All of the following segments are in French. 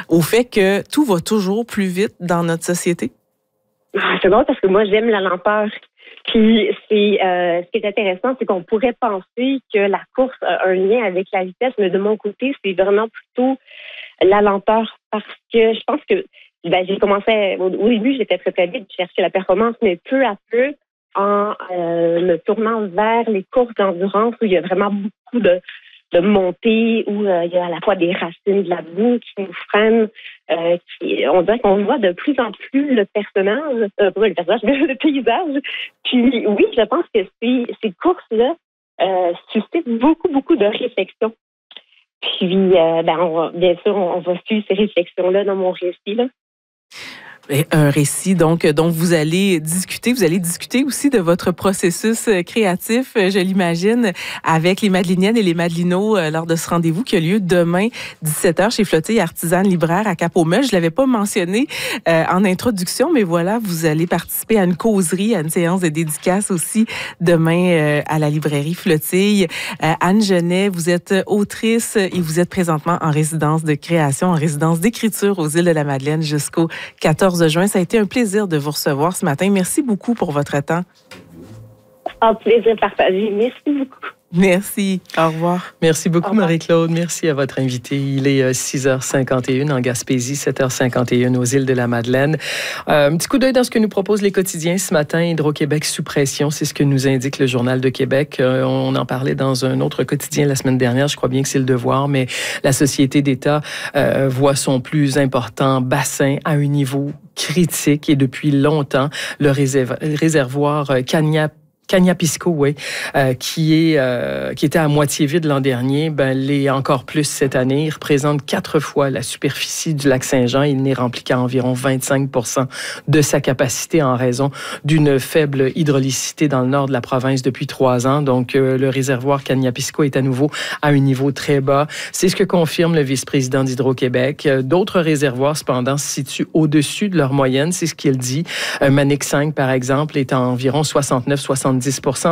au fait que tout va toujours plus vite dans notre société? C'est drôle parce que moi, j'aime la lenteur. Puis, ce qui est intéressant, c'est qu'on pourrait penser que la course a un lien avec la vitesse, mais de mon côté, c'est vraiment plutôt la lenteur parce que je pense que j'ai commencé, au début, j'étais très vite, je cherchais la performance, mais peu à peu, en me tournant vers les courses d'endurance où il y a vraiment beaucoup de montées, où il y a à la fois des racines de la boue qui nous freinent. On dirait qu'on voit de plus en plus le personnage, le paysage. Puis oui, je pense que ces courses-là suscitent beaucoup de réflexion. Puis, bien sûr, on va suivre ces réflexions-là dans mon récit, là. Un récit donc dont vous allez discuter. Vous allez discuter aussi de votre processus créatif, je l'imagine, avec les Madeliniennes et les Madelineaux lors de ce rendez-vous qui a lieu demain, 17h, chez Flottille Artisane Libraire à Cap-aux-Melches. Je l'avais pas mentionné en introduction, mais voilà, vous allez participer à une causerie, à une séance de dédicace aussi demain à la librairie Flottille. Anne Genet, vous êtes autrice et vous êtes présentement en résidence de création, en résidence d'écriture aux Îles de la Madeleine jusqu'au 14 juin. Ça a été un plaisir de vous recevoir ce matin. Merci beaucoup pour votre temps. Un plaisir partagé. Merci beaucoup. Merci. Au revoir. Merci beaucoup, Marie-Claude. Merci à votre invité. Il est 6h51 en Gaspésie, 7h51 aux Îles de la Madeleine. Un petit coup d'œil dans ce que nous proposent les quotidiens ce matin. Hydro-Québec sous pression, c'est ce que nous indique le Journal de Québec. On en parlait dans un autre quotidien la semaine dernière. Je crois bien que c'est Le Devoir, mais la Société d'État voit son plus important bassin à un niveau critique et depuis longtemps, le réservoir Kaniapiscau, qui était à moitié vide l'an dernier, l'est encore plus cette année. Il représente 4 fois la superficie du lac Saint-Jean. Il n'est rempli qu'à environ 25% de sa capacité en raison d'une faible hydraulicité dans le nord de la province depuis 3 ans. Donc, le réservoir Kaniapiscau est à nouveau à un niveau très bas. C'est ce que confirme le vice-président d'Hydro-Québec. D'autres réservoirs, cependant, se situent au-dessus de leur moyenne. C'est ce qu'il dit. Manic 5, par exemple, est à environ 69-70%.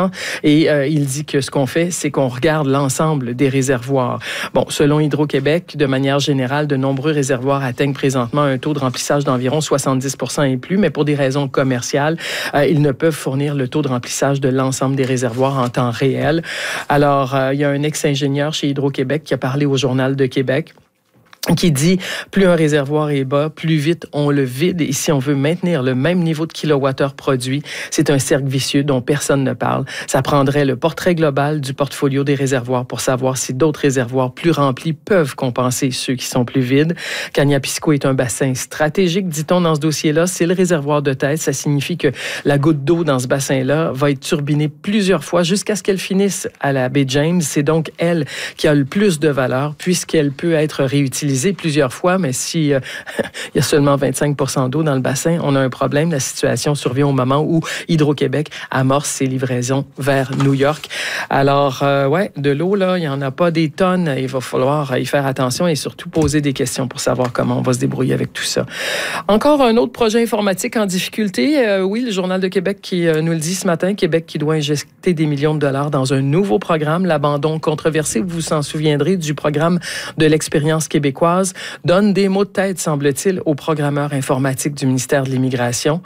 Et il dit que ce qu'on fait, c'est qu'on regarde l'ensemble des réservoirs. Bon, selon Hydro-Québec, de manière générale, de nombreux réservoirs atteignent présentement un taux de remplissage d'environ 70% et plus, mais pour des raisons commerciales, ils ne peuvent fournir le taux de remplissage de l'ensemble des réservoirs en temps réel. Alors, il y a un ex-ingénieur chez Hydro-Québec qui a parlé au Journal de Québec, qui dit plus un réservoir est bas, plus vite on le vide. Et si on veut maintenir le même niveau de kilowattheure produit, c'est un cercle vicieux dont personne ne parle. Ça prendrait le portrait global du portfolio des réservoirs pour savoir si d'autres réservoirs plus remplis peuvent compenser ceux qui sont plus vides. Kaniapiscau est un bassin stratégique, dit-on dans ce dossier-là. C'est le réservoir de tête. Ça signifie que la goutte d'eau dans ce bassin-là va être turbinée plusieurs fois jusqu'à ce qu'elle finisse à la baie James. C'est donc elle qui a le plus de valeur puisqu'elle peut être réutilisée plusieurs fois, mais si il y a seulement 25% d'eau dans le bassin, on a un problème. La situation survient au moment où Hydro-Québec amorce ses livraisons vers New York. Alors, de l'eau, là, il n'y en a pas des tonnes. Il va falloir y faire attention et surtout poser des questions pour savoir comment on va se débrouiller avec tout ça. Encore un autre projet informatique en difficulté. Oui, le Journal de Québec qui nous le dit ce matin. Québec qui doit injecter des millions de dollars dans un nouveau programme. L'abandon controversé, vous vous en souviendrez, du programme de l'expérience québécoise donne des mots de tête, semble-t-il, aux programmeurs informatiques du ministère de l'Immigration.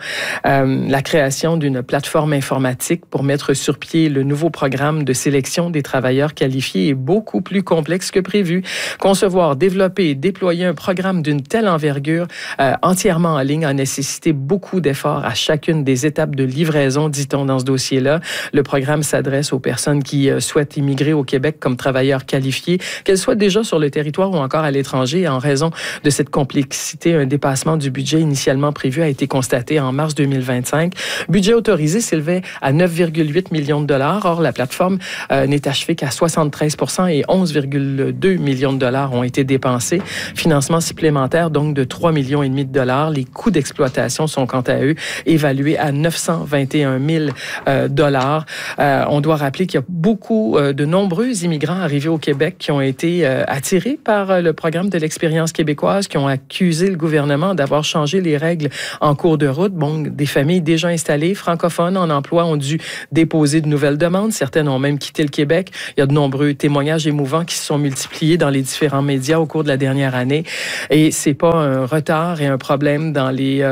La création d'une plateforme informatique pour mettre sur pied le nouveau programme de sélection des travailleurs qualifiés est beaucoup plus complexe que prévu. Concevoir, développer et déployer un programme d'une telle envergure entièrement en ligne a nécessité beaucoup d'efforts à chacune des étapes de livraison, dit-on dans ce dossier-là. Le programme s'adresse aux personnes qui souhaitent immigrer au Québec comme travailleurs qualifiés, qu'elles soient déjà sur le territoire ou encore à l'étranger. En raison de cette complexité, un dépassement du budget initialement prévu a été constaté en mars 2025. Budget autorisé s'élevait à 9,8 millions de dollars. Or, la plateforme n'est achevée qu'à 73% et 11,2 millions de dollars ont été dépensés. Financement supplémentaire, donc, de 3,5 millions de dollars. Les coûts d'exploitation sont, quant à eux, évalués à 921 000 dollars. On doit rappeler qu'il y a beaucoup de nombreux immigrants arrivés au Québec qui ont été attirés par le programme de l'expérience québécoise qui ont accusé le gouvernement d'avoir changé les règles en cours de route. Bon, des familles déjà installées, francophones en emploi, ont dû déposer de nouvelles demandes. Certaines ont même quitté le Québec. Il y a de nombreux témoignages émouvants qui se sont multipliés dans les différents médias au cours de la dernière année. Et c'est pas un retard et un problème dans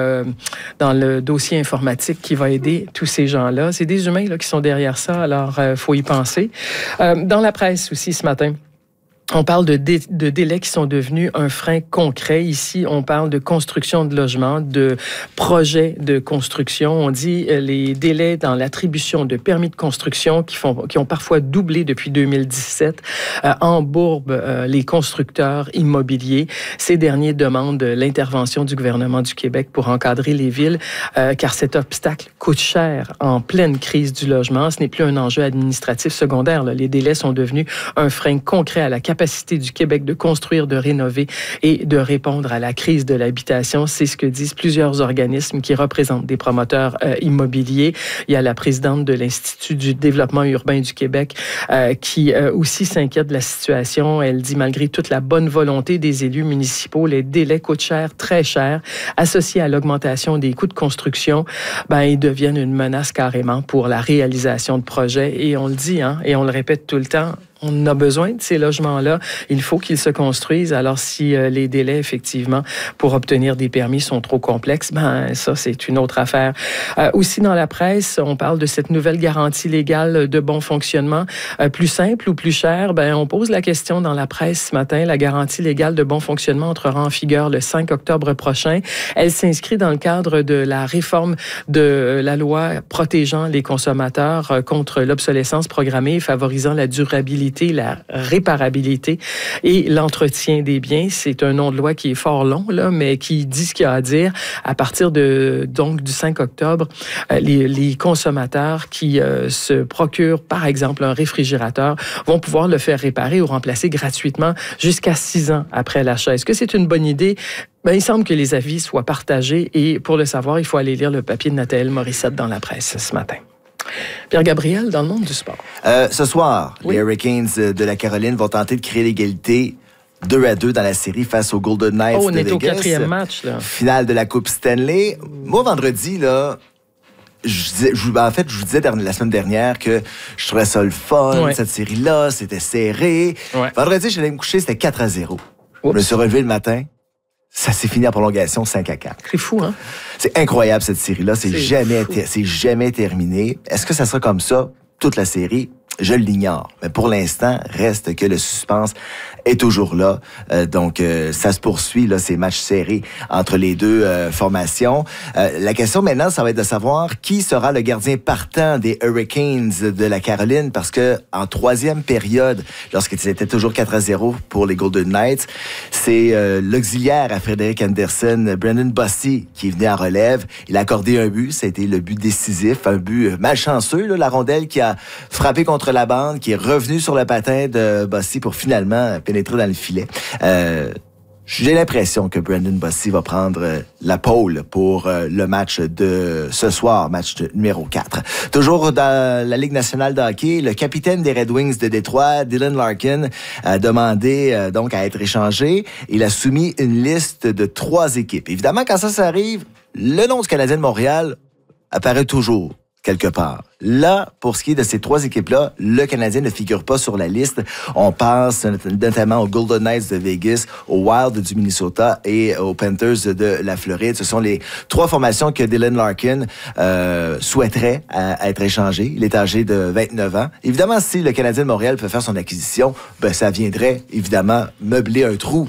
le dossier informatique qui va aider tous ces gens-là. C'est des humains là, qui sont derrière ça, alors faut y penser. Dans la presse aussi ce matin, on parle de délais qui sont devenus un frein concret. Ici, on parle de construction de logements, de projets de construction. On dit les délais dans l'attribution de permis de construction qui ont parfois doublé depuis 2017 embourbent les constructeurs immobiliers. Ces derniers demandent l'intervention du gouvernement du Québec pour encadrer les villes, car cet obstacle coûte cher en pleine crise du logement. Ce n'est plus un enjeu administratif secondaire, là. Les délais sont devenus un frein concret à la capacité du Québec de construire, de rénover et de répondre à la crise de l'habitation. C'est ce que disent plusieurs organismes qui représentent des promoteurs immobiliers. Il y a la présidente de l'Institut du développement urbain du Québec qui aussi s'inquiète de la situation. Elle dit, malgré toute la bonne volonté des élus municipaux, les délais coûtent cher, très cher. Associés à l'augmentation des coûts de construction, ils deviennent une menace carrément pour la réalisation de projets. Et on le dit, et on le répète tout le temps, on a besoin de ces logements-là. Il faut qu'ils se construisent. Alors, si les délais, effectivement, pour obtenir des permis sont trop complexes, ça, c'est une autre affaire. Aussi, dans la presse, on parle de cette nouvelle garantie légale de bon fonctionnement. Plus simple ou plus cher? On pose la question dans la presse ce matin. La garantie légale de bon fonctionnement entrera en vigueur le 5 octobre prochain. Elle s'inscrit dans le cadre de la réforme de la loi protégeant les consommateurs contre l'obsolescence programmée et favorisant la durabilité, la réparabilité et l'entretien des biens. C'est un nom de loi qui est fort long, là, mais qui dit ce qu'il y a à dire. À partir du 5 octobre, les consommateurs qui se procurent, par exemple, un réfrigérateur, vont pouvoir le faire réparer ou remplacer gratuitement jusqu'à 6 ans après l'achat. Est-ce que c'est une bonne idée? Il semble que les avis soient partagés et pour le savoir, il faut aller lire le papier de Nathalie Morissette dans la presse ce matin. Pierre-Gabriel, dans le monde du sport. Ce soir, les Hurricanes de la Caroline vont tenter de créer l'égalité 2-2 dans la série face aux Golden Knights de Vegas. On est au 4e match, là. Finale de la Coupe Stanley. Moi, vendredi, là, je vous disais la semaine dernière que je trouvais ça le fun, cette série-là, c'était serré. Ouais. Vendredi, j'allais me coucher, c'était 4-0. Je me suis relevé le matin. Ça s'est fini en prolongation 5-4. C'est fou, hein? C'est incroyable, cette série-là. C'est jamais terminé. Est-ce que ça sera comme ça toute la série? Je l'ignore. Mais pour l'instant, reste que le suspense est toujours là. Donc, ça se poursuit, là, ces matchs serrés entre les deux formations. La question maintenant, ça va être de savoir qui sera le gardien partant des Hurricanes de la Caroline, parce que en troisième période, lorsqu'ils étaient toujours 4-0 pour les Golden Knights, c'est l'auxiliaire à Frédéric Anderson, Brendan Bossy, qui est venu en relève. Il a accordé un but. Ça a été le but décisif, un but malchanceux, là, la rondelle qui a frappé contre la bande, qui est revenu sur le patin de Bossy pour finalement pénétrer dans le filet. J'ai l'impression que Brendan Bossy va prendre la pole pour le match de ce soir, match numéro 4. Toujours dans la Ligue nationale de hockey, le capitaine des Red Wings de Détroit, Dylan Larkin, a demandé donc à être échangé. Il a soumis une liste de 3 équipes. Évidemment, quand ça arrive, le nom du Canadien de Montréal apparaît toujours quelque part. Là, pour ce qui est de ces 3 équipes-là, le Canadien ne figure pas sur la liste. On pense notamment aux Golden Knights de Vegas, aux Wild du Minnesota et aux Panthers de la Floride. Ce sont les 3 formations que Dylan Larkin souhaiterait être échangé. Il est âgé de 29 ans. Évidemment, si le Canadien de Montréal peut faire son acquisition, ça viendrait évidemment meubler un trou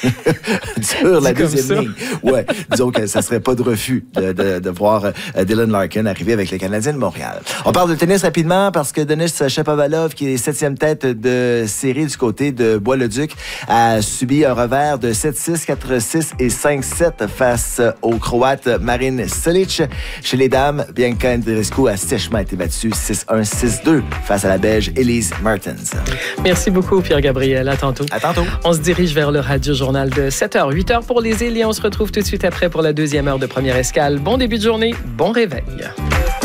sur la deuxième ligne. Ouais, disons que ça serait pas de refus de voir Dylan Larkin arriver avec le Canadien de Montréal. On parle de tennis rapidement parce que Denis Shapovalov, qui est 7e tête de série du côté de Bois-le-Duc, a subi un revers de 7-6, 4-6 et 5-7 face au Croate Marin Cilic. Chez les dames, Bianca Andreescu a sèchement été battue 6-1, 6-2 face à la Belge Elise Mertens. Merci beaucoup, Pierre-Gabriel. À tantôt. À tantôt. On se dirige vers le Radio-Journal de 7h, 8h pour les îles et on se retrouve tout de suite après pour la 2e heure de Première Escale. Bon début de journée, bon réveil.